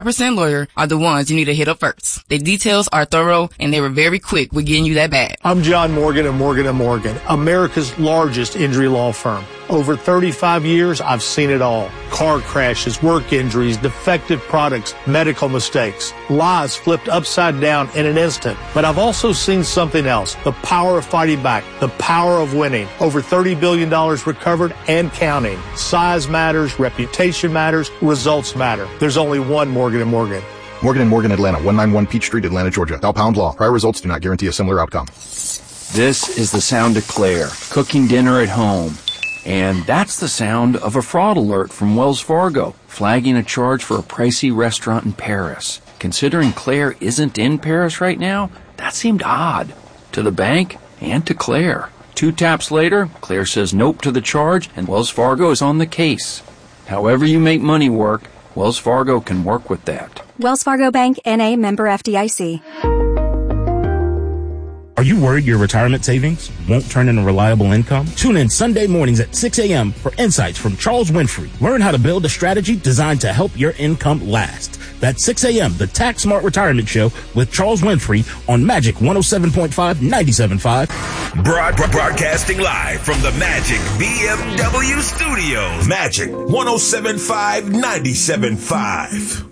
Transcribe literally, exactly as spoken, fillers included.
percent lawyer are the ones you need to hit up first. Their details are thorough and they were very quick with getting you that bag. I'm John Morgan of Morgan and Morgan, America's largest injury law firm. Over thirty-five years, I've seen it all. Car crashes, work injuries, defective products, medical mistakes, lives flipped upside down in an instant. But I've also seen something else, the power of fighting back, the power of winning. Over thirty billion dollars recovered and counting. Size matters, reputation matters, results matter. There's only one Morgan and Morgan. Morgan and Morgan, Atlanta, one ninety-one Peach Street, Atlanta, Georgia. Thou pound law. Prior results do not guarantee a similar outcome. This is the sound of Claire, cooking dinner at home. And that's the sound of a fraud alert from Wells Fargo, flagging a charge for a pricey restaurant in Paris. Considering Claire isn't in Paris right now, that seemed odd. To the bank and to Claire. Two taps later, Claire says nope to the charge, and Wells Fargo is on the case. However you make money work, Wells Fargo can work with that. Wells Fargo Bank, N A, member F D I C. Are you worried your retirement savings won't turn into reliable income? Tune in Sunday mornings at six a.m. for insights from Charles Winfrey. Learn how to build a strategy designed to help your income last. That's six a.m., the Tax Smart Retirement Show with Charles Winfrey on Magic one oh seven point five, ninety-seven point five. Broad- broadcasting live from the Magic B M W studios. Magic one oh seven point five, ninety-seven point five.